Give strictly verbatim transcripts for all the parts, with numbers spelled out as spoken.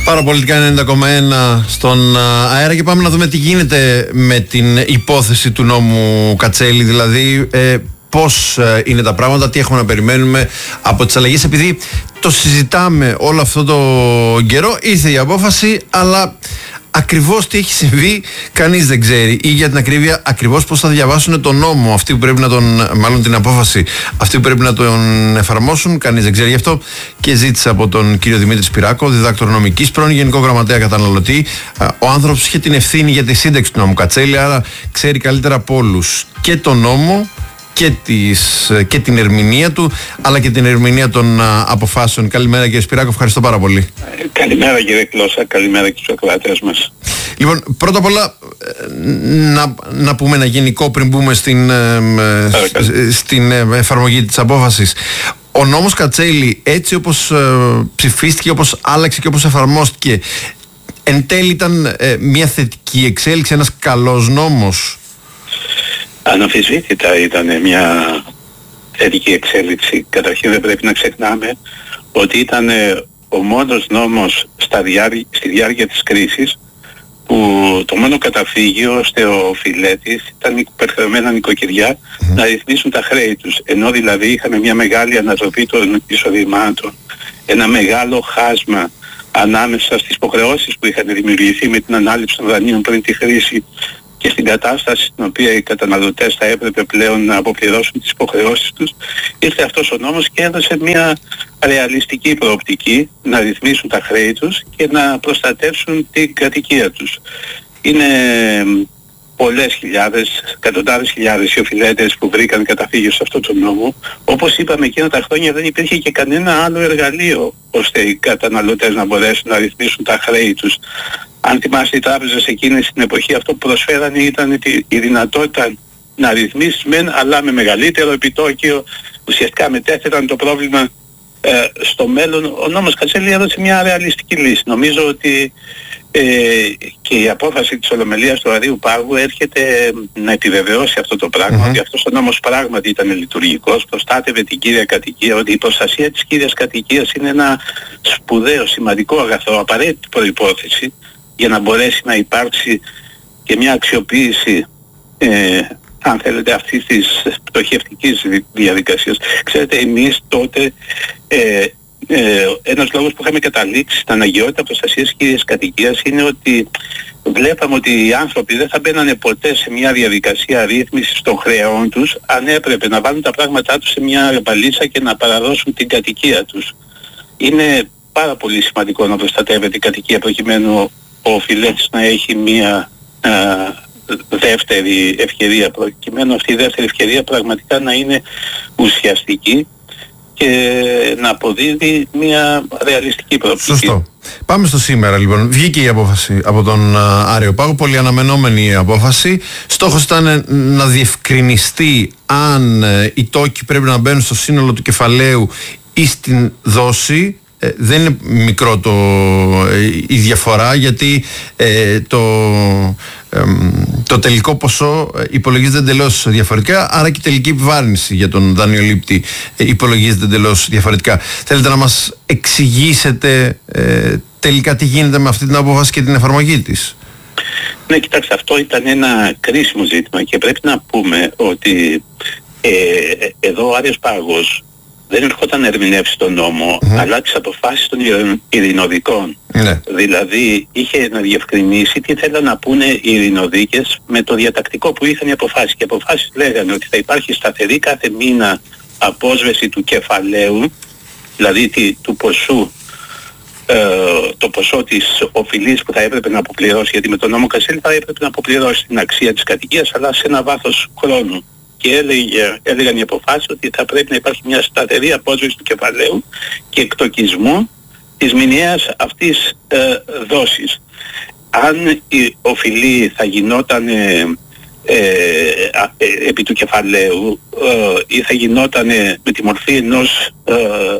Παραπολιτικά ενενήντα κόμμα ένα στον αέρα και πάμε να δούμε τι γίνεται με την υπόθεση του νόμου Κατσέλη, δηλαδή ε, πώς είναι τα πράγματα, τι έχουμε να περιμένουμε από τις αλλαγές, επειδή το συζητάμε όλο αυτό το καιρό, ήρθε η απόφαση, αλλά ακριβώς τι έχει συμβεί κανείς δεν ξέρει, ή για την ακρίβεια ακριβώς πώς θα διαβάσουν τον νόμο αυτοί που πρέπει να τον, μάλλον την απόφαση αυτοί που πρέπει να τον εφαρμόσουν, κανείς δεν ξέρει. Γι' αυτό και ζήτησα από τον κύριο Δημήτρη Σπυράκο, διδάκτορο νομικής, πρώην Γενικό Γραμματέα Καταναλωτή. Ο άνθρωπος είχε την ευθύνη για τη σύνταξη του νόμου Κατσέλη, άρα ξέρει καλύτερα από όλους και τον νόμο και, τις, και την ερμηνεία του, αλλά και την ερμηνεία των α, αποφάσεων. Καλημέρα κύριε Σπυράκο, ευχαριστώ πάρα πολύ. Καλημέρα κύριε Κλώσσα, καλημέρα και στους ακροατές μας. Λοιπόν, πρώτα απ' όλα να, να πούμε ένα γενικό πριν μπούμε στην, ε, στην εφαρμογή της απόφασης. Ο νόμος Κατσέλη, έτσι όπως ε, ψηφίστηκε, όπως άλλαξε και όπως εφαρμόστηκε, εν τέλει ήταν ε, μια θετική εξέλιξη, ένας καλός νόμος? Αναμφισβήτητα ήταν μια θετική εξέλιξη. Καταρχήν δεν πρέπει να ξεχνάμε ότι ήταν ο μόνος νόμος στα διάρκεια, στη διάρκεια της κρίσης που το μόνο καταφύγιο ώστε ο οφειλέτης ήταν υπερχρεωμένα νοικοκυριά mm-hmm. να ρυθμίσουν τα χρέη τους. Ενώ δηλαδή είχαμε μια μεγάλη ανατροπή των εισοδημάτων, ένα μεγάλο χάσμα ανάμεσα στις υποχρεώσεις που είχαν δημιουργηθεί με την ανάληψη των δανείων πριν τη χρήση και στην κατάσταση στην οποία οι καταναλωτές θα έπρεπε πλέον να αποπληρώσουν τις υποχρεώσεις τους, ήρθε αυτός ο νόμος και έδωσε μια ρεαλιστική προοπτική να ρυθμίσουν τα χρέη τους και να προστατεύσουν την κατοικία τους. Είναι πολλές χιλιάδες, εκατοντάδες χιλιάδες οι οφειλέτες που βρήκαν καταφύγιο σε αυτόν τον νόμο. Όπως είπαμε, εκείνα τα χρόνια δεν υπήρχε και κανένα άλλο εργαλείο ώστε οι καταναλωτές να μπορέσουν να ρυθμίσουν τα χρέη τους. Αν θυμάστε, οι τράπεζες εκείνες στην εποχή αυτό που προσφέρανε ήταν η δυνατότητα να ρυθμίσεις μεν, αλλά με μεγαλύτερο επιτόκιο. Ουσιαστικά μετέφεραν το πρόβλημα ε, στο μέλλον. Ο νόμος Κατσέλη έδωσε μια ρεαλιστική λύση. Νομίζω ότι ε, και η απόφαση της Ολομελίας του Αρείου Πάγου έρχεται να επιβεβαιώσει αυτό το πράγμα, mm-hmm. ότι αυτός ο νόμος πράγματι ήταν λειτουργικός, προστάτευε την κύρια κατοικία, ότι η προστασία της κύριας κατοικίας είναι ένα σπουδαίο, σημαντικό αγαθό, απαραίτητη προϋπόθεση για να μπορέσει να υπάρξει και μια αξιοποίηση, ε, αν θέλετε, αυτής της πτωχευτικής διαδικασίας. Ξέρετε, εμείς τότε, ε, ε, ένας λόγος που είχαμε καταλήξει στην αναγκαιότητα προστασίας κύριας κατοικίας είναι ότι βλέπαμε ότι οι άνθρωποι δεν θα μπαίνανε ποτέ σε μια διαδικασία ρύθμισης των χρεών τους αν έπρεπε να βάλουν τα πράγματά τους σε μια μπαλίτσα και να παραδώσουν την κατοικία τους. Είναι πάρα πολύ σημαντικό να προστατεύεται η κατοικία προκειμένου ο οφειλέτης να έχει μία α, δεύτερη ευκαιρία, προκειμένου αυτή η δεύτερη ευκαιρία πραγματικά να είναι ουσιαστική και να αποδίδει μία ρεαλιστική προοπτική. Σωστό. Πάμε στο σήμερα λοιπόν. Βγήκε η απόφαση από τον Άρειο Πάγο, πολύ αναμενόμενη η απόφαση. Στόχος ήταν να διευκρινιστεί αν οι τόκοι πρέπει να μπαίνουν στο σύνολο του κεφαλαίου ή στην δόση. Ε, δεν είναι μικρό το, ε, η διαφορά, γιατί ε, το, ε, το τελικό ποσό υπολογίζεται εντελώς διαφορετικά, άρα και η τελική επιβάρυνση για τον δανειολήπτη ε, υπολογίζεται εντελώς διαφορετικά. Θέλετε να μας εξηγήσετε ε, τελικά τι γίνεται με αυτή την απόφαση και την εφαρμογή της? Ναι, κοιτάξτε, αυτό ήταν ένα κρίσιμο ζήτημα και πρέπει να πούμε ότι ε, εδώ ο Άρειος Πάγος δεν ερχόταν να ερμηνεύσει τον νόμο, mm-hmm. αλλά τις αποφάσεις των ειρηνοδικών. Mm-hmm. Δηλαδή είχε να διευκρινίσει τι θέλαν να πούνε οι ειρηνοδίκες με το διατακτικό που είχαν οι αποφάσεις. Και οι αποφάσεις λέγανε ότι θα υπάρχει σταθερή κάθε μήνα απόσβεση του κεφαλαίου, δηλαδή τι, του ποσού, ε, το ποσό της οφειλής που θα έπρεπε να αποπληρώσει, γιατί με τον νόμο Κατσέλη θα έπρεπε να αποπληρώσει την αξία της κατοικίας, αλλά σε ένα βάθος χρόνου. Και έλεγε, έλεγαν οι αποφάσεις ότι θα πρέπει να υπάρχει μια σταθερή απόσβεση του κεφαλαίου και εκτοκισμού της μηνιαίας αυτής ε, δόσης. Αν η οφειλή θα γινόταν ε, ε, ε, επί του κεφαλαίου ε, ή θα γινόταν με τη μορφή ενός ε,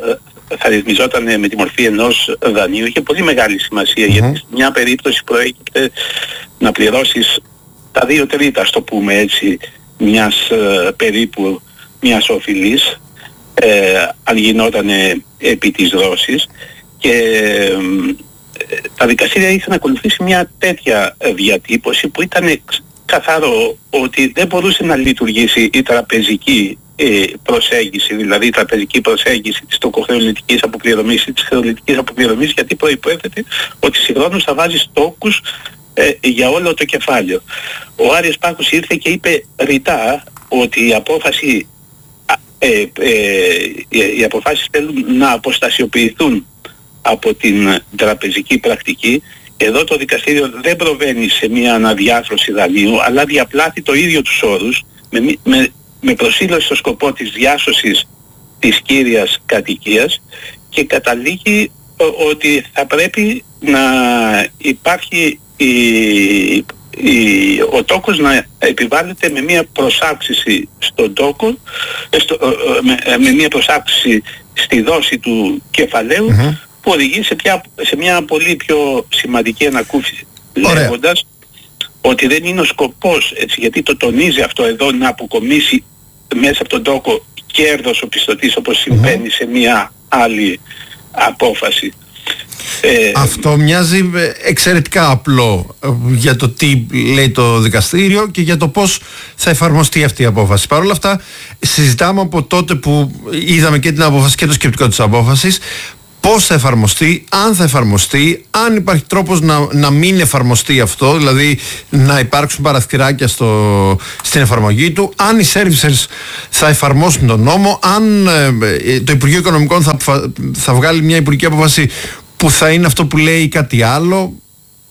θα ρυθμιζόταν με τη μορφή ενός δανείου, είχε πολύ μεγάλη σημασία, mm-hmm. γιατί μια περίπτωση προέκυπτε να πληρώσεις τα δύο τρίτα, ας το πούμε έτσι, μιας ε, περίπου μιας οφειλής, ε, αν γινόταν επί της δόσης, και ε, τα δικαστήρια είχαν ακολουθήσει μια τέτοια διατύπωση που ήταν καθαρό ότι δεν μπορούσε να λειτουργήσει η τραπεζική ε, προσέγγιση, δηλαδή η τραπεζική προσέγγιση της τοκοχρεωλητικής αποπληρωμής ή της χρεωλητικής αποπληρωμής, γιατί προϋπόθεται ότι συγχρόνως θα βάζεις τόκους ε, για όλο το κεφάλαιο. Ο Άρης Πάκος ήρθε και είπε ρητά ότι η απόφαση ε, ε, οι αποφάσεις θέλουν να αποστασιοποιηθούν από την τραπεζική πρακτική. Εδώ το δικαστήριο δεν προβαίνει σε μια αναδιάρθρωση δανείου, αλλά διαπλάθει το ίδιο τους όρους με, με, με προσήλωση στο σκοπό της διάσωσης της κύριας κατοικίας και καταλήγει ότι θα πρέπει να υπάρχει η, η, ο τόκος να επιβάλλεται με μια προσάυξηση στον τόκο, στο, με, με μια προσάυξηση στη δόση του κεφαλαίου, mm-hmm. που οδηγεί σε, πια, σε μια πολύ πιο σημαντική ανακούφιση. Λέγοντας ότι δεν είναι ο σκοπός, έτσι, γιατί το τονίζει αυτό εδώ, να αποκομίσει μέσα από τον τόκο κέρδος ο πιστωτής, όπως συμβαίνει mm-hmm. σε μια άλλη απόφαση. Ε, Αυτό μοιάζει εξαιρετικά απλό για το τι λέει το δικαστήριο και για το πώς θα εφαρμοστεί αυτή η απόφαση. Παρ' όλα αυτά συζητάμε από τότε που είδαμε και την απόφαση και το σκεπτικό της απόφασης, πώς θα εφαρμοστεί, αν θα εφαρμοστεί, αν υπάρχει τρόπος να, να μην εφαρμοστεί αυτό, δηλαδή να υπάρξουν παραθυράκια στο, στην εφαρμογή του, αν οι servicers θα εφαρμόσουν τον νόμο, αν ε, το Υπουργείο Οικονομικών θα, θα βγάλει μια υπουργική απόφαση που θα είναι αυτό που λέει κάτι άλλο.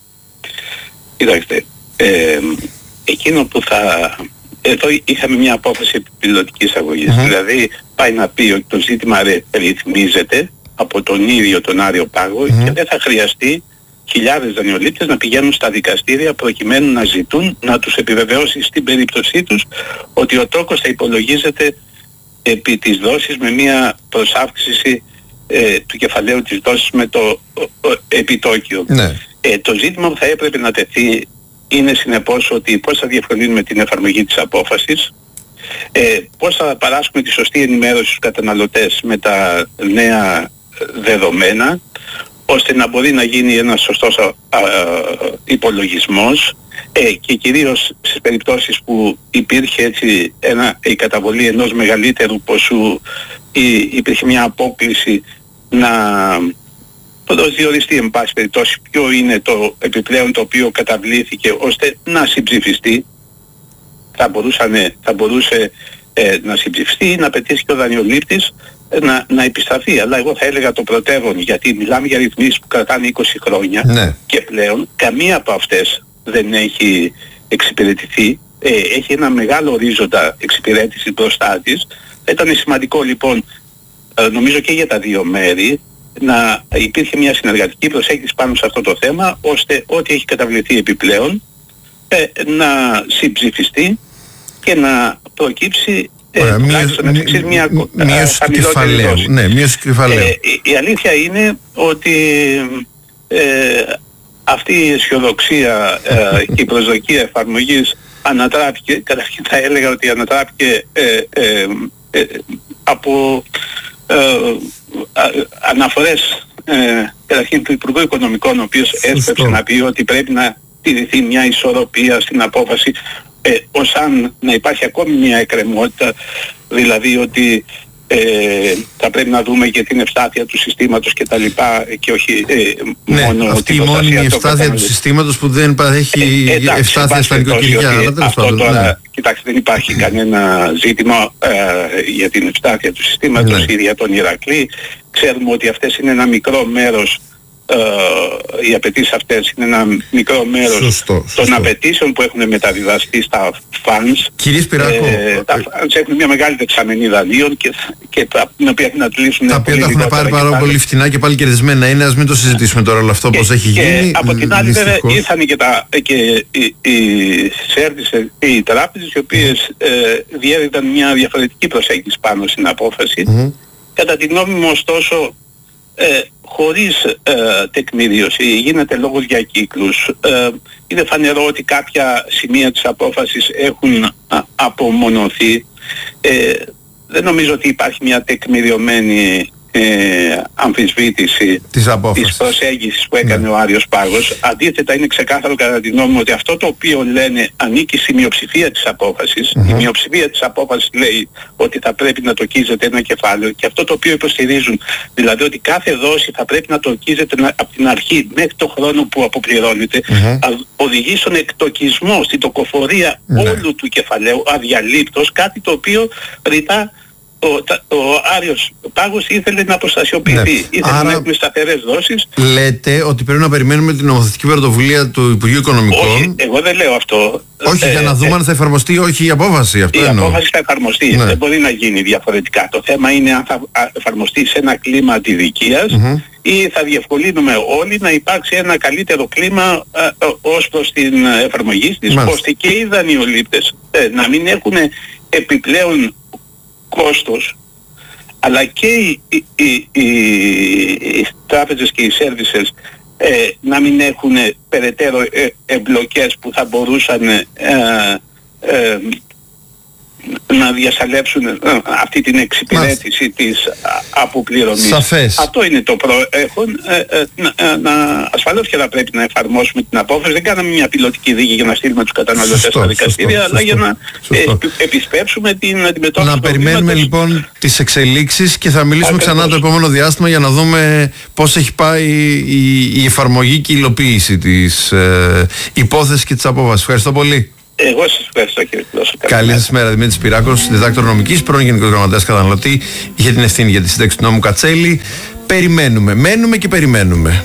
Κοιτάξτε, ε, εκείνο που θα... Εδώ είχαμε μια απόφαση πιλωτικής αγωγής, mm-hmm. δηλαδή πάει να πει ότι το ζήτημα ρυθμίζεται από τον ίδιο τον Άριο Πάγο mm-hmm. και δεν θα χρειαστεί χιλιάδες δανειολήπτες να πηγαίνουν στα δικαστήρια προκειμένου να ζητούν να τους επιβεβαιώσει στην περίπτωσή τους ότι ο τόκος θα υπολογίζεται επί της δόσης με μια προσάυξηση ε, του κεφαλαίου της δόσης με το ο, ο, επιτόκιο. Ναι. Ε, το ζήτημα που θα έπρεπε να τεθεί είναι συνεπώς ότι πώς θα διευκολύνουμε την εφαρμογή της απόφασης, ε, πώς θα παράσχουμε τη σωστή ενημέρωση στους καταναλωτές με τα νέα δεδομένα, ώστε να μπορεί να γίνει ένας σωστός α, α, υπολογισμός ε, και κυρίως στις περιπτώσεις που υπήρχε έτσι ένα, η καταβολή ενός μεγαλύτερου ποσού ή υπήρχε μια απόκληση να προσδιοριστεί εν πάση περιπτώσει ποιο είναι το επιπλέον το οποίο καταβλήθηκε ώστε να συμψηφιστεί. Θα, θα μπορούσε ε, να συμψηφιστεί ή να πετύχει και ο δανειολήπτης ε, να, να επιστραφεί. Αλλά εγώ θα έλεγα το πρωτεύον, γιατί μιλάμε για ρυθμίσεις που κρατάνε είκοσι χρόνια ναι. και πλέον καμία από αυτές δεν έχει εξυπηρετηθεί. Ε, έχει ένα μεγάλο ορίζοντα εξυπηρέτηση μπροστά της. Θα ήταν σημαντικό λοιπόν, ε, νομίζω και για τα δύο μέρη, να υπήρχε μια συνεργατική προσέγγιση πάνω σε αυτό το θέμα, ώστε ό,τι έχει καταβληθεί επιπλέον ε, να συμψηφιστεί και να προκύψει ε, Ωραία, τουλάχιστον μείωση, εξής μια μείωση του κεφαλαίου. Ναι, μείωση του κεφαλαίου. Ε, η, η αλήθεια είναι ότι ε, αυτή η αισιοδοξία ε, και η προσδοκία εφαρμογής ανατράπηκε, καταρχήν θα έλεγα ότι ανατράπηκε ε, ε, ε, από ε, αναφορές ε, καταρχήν του Υπουργού Οικονομικών, ο οποίος έσπευσε να πει ότι πρέπει να τηρηθεί μια ισορροπία στην απόφαση, ε, ως αν να υπάρχει ακόμη μια εκκρεμότητα, δηλαδή ότι ε, θα πρέπει να δούμε και την ευστάθεια του συστήματος και τα λοιπά και όχι ε, ναι, μόνο αυτή η μόνη ευστάθεια του συστήματος που δεν παρέχει ε, εντάξει, ευστάθεια στα νοικοκυριά. Αυτό τώρα, ναι. Κοιτάξτε, δεν υπάρχει κανένα ζήτημα ε, για την ευστάθεια του συστήματος, ναι. ή για τον Ηρακλή. Ξέρουμε ότι αυτές είναι ένα μικρό μέρος, Uh, οι απαιτήσεις αυτές είναι ένα μικρό μέρος σωστό, σωστό. των απαιτήσεων που έχουν μεταβιβαστεί στα funds. Κύριε Σπυράκο, ε, τα funds έχουν μια μεγάλη δεξαμενή δανείων και, και τα, την οποία θα τλήσουν. Τα οποία τα έχουν πάρει πάρα πολύ φτηνά και πάλι κερδισμένα είναι. Ας μην το συζητήσουμε τώρα όλο αυτό, πώς έχει και γίνει. Από την άλλη βέβαια ήρθαν και, τα, και οι, οι services και οι τράπεζες οι οποίες ε, διέδιδαν μια διαφορετική προσέγγιση πάνω στην απόφαση. Mm-hmm. Κατά τη γνώμη μου ωστόσο, Ε, χωρίς ε, τεκμηρίωση, γίνεται λόγος για κύκλους. Ε, είναι φανερό ότι κάποια σημεία της απόφασης έχουν α, απομονωθεί. Ε, δεν νομίζω ότι υπάρχει μια τεκμηριωμένη ε, αμφισβήτηση της, της προσέγγισης που έκανε ναι. ο Άριος Πάγος. Αντίθετα είναι ξεκάθαρο κατά τη γνώμη μου ότι αυτό το οποίο λένε ανήκει στη μειοψηφία της απόφασης. Mm-hmm. Η μειοψηφία της απόφασης λέει ότι θα πρέπει να τοκίζεται ένα κεφάλαιο, και αυτό το οποίο υποστηρίζουν, δηλαδή ότι κάθε δόση θα πρέπει να τοκίζεται από την αρχή μέχρι το χρόνο που αποπληρώνεται, mm-hmm. οδηγεί στον εκτοκισμό, στην τοκοφορία mm-hmm. όλου του κεφαλαίου αδιαλείπτως, κάτι το οποίο ρητά Ο, τα, ο Άριος Πάγος ήθελε να αποστασιοποιηθεί. Ναι. Ήθελε Άρα, να έχουμε σταθερές δόσεις. Λέτε ότι πρέπει να περιμένουμε την νομοθετική πρωτοβουλία του Υπουργείου Οικονομικών. Όχι, εγώ δεν λέω αυτό. Όχι, ε, για να δούμε ε, αν θα εφαρμοστεί ή όχι η απόφαση. Αυτό η εννοώ. απόφαση θα εφαρμοστεί. Ναι. Δεν μπορεί να γίνει διαφορετικά. Το θέμα είναι αν θα εφαρμοστεί σε ένα κλίμα αντιδικίας mm-hmm. ή θα διευκολύνουμε όλοι να υπάρξει ένα καλύτερο κλίμα ε, ε, ως προς την εφαρμογή της, ώστε και οι δανειολήπτες ε, να μην έχουν επιπλέον κόστος, αλλά και οι, οι, οι, οι, οι τράπεζες και οι σέρβισες ε, να μην έχουν περαιτέρω ε, εμπλοκές που θα μπορούσαν ε, ε, να διασαλέψουν ε, αυτή την εξυπηρέτηση Μάλιστα. της αποπληρωμής. Σαφές. Αυτό είναι το προέχον. Ε, ε, να, να, ασφαλώς και θα πρέπει να εφαρμόσουμε την απόφαση. Δεν κάναμε μια πιλωτική δίκη για να στείλουμε τους καταναλωτές σωστό, στα δικαστήρια, σωστό, αλλά σωστό, για να ε, επισπεύσουμε την αντιμετώπιση. Να περιμένουμε λοιπόν τις εξελίξεις και θα μιλήσουμε Ακριβώς. ξανά το επόμενο διάστημα για να δούμε πώς έχει πάει η, η εφαρμογή και η υλοποίηση της ε, υπόθεσης και της απόφασης. Ευχαριστώ πολύ. Εγώ σας ευχαριστώ, κύριε Κλώσο. Καλή σας μέρα. Δημήτρης Πυράκος, διδάκτορ νομικής, πρώην Γενικός Γραμματέας Καταναλωτή, είχε την ευθύνη για τη σύνταξη του νόμου Κατσέλη. Περιμένουμε, μένουμε και περιμένουμε.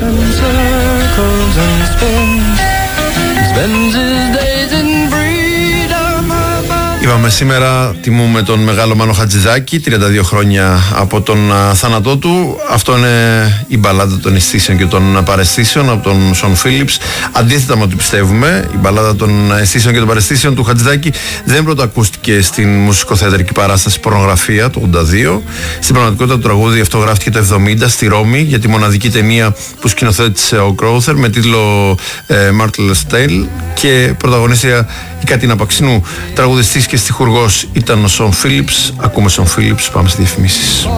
Είπαμε σήμερα τιμούμε τον μεγάλο Μάνο Χατζηδάκη, τριάντα δύο χρόνια από τον α, θάνατό του. Αυτό είναι η μπαλάδα των αισθήσεων και των παραισθήσεων από τον Σον Φίλιπς. Αντίθετα με ό,τι πιστεύουμε, η μπαλάδα των αισθήσεων και των παραισθήσεων του Χατζηδάκη δεν πρωτοακούστηκε στην μουσικοθεατρική παράσταση Πορνογραφία το ογδόντα δύο. Στην πραγματικότητα το τραγούδι αυτό γράφτηκε το εβδομήντα στη Ρώμη για τη μοναδική ταινία που σκηνοθέτησε ο Κρόουθερ με τίτλο ε, Martellus Tale, και πρωταγωνίστρια η Κατίνα Παξινού. Τραγουδιστής και στιχουργός ήταν ο Σον Φίλιπς. Ακούμε Σον Φίλιπς, πάμε στις διαφημίσεις.